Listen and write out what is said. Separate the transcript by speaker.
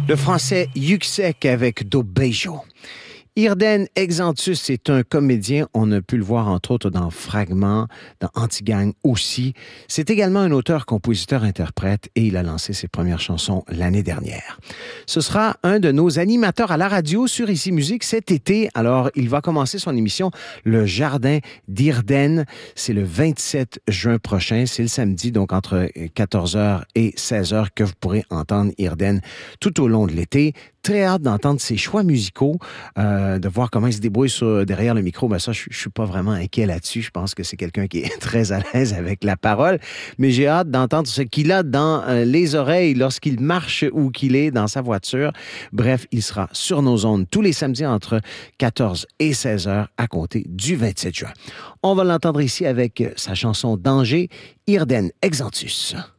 Speaker 1: Le français Yuxek avec Do Beijo. Irden Exantus est un comédien. On a pu le voir entre autres dans Fragment, dans Anti-Gang aussi. C'est également un auteur, compositeur, interprète et il a lancé ses premières chansons l'année dernière. Ce sera un de nos animateurs à la radio sur Ici Musique cet été. Alors, il va commencer son émission Le Jardin d'Irden. C'est le 27 juin prochain. C'est le samedi, donc entre 14h et 16h que vous pourrez entendre Irden tout au long de l'été. Très hâte d'entendre ses choix musicaux, de voir comment il se débrouille derrière le micro. Ben ça, je suis pas vraiment inquiet là-dessus. Je pense que c'est quelqu'un qui est très à l'aise avec la parole. Mais j'ai hâte d'entendre ce qu'il a dans les oreilles lorsqu'il marche ou qu'il est dans sa voiture. Bref, il sera sur nos ondes tous les samedis entre 14 et 16 heures à compter du 27 juin. On va l'entendre ici avec sa chanson Danger, Irden Exantus.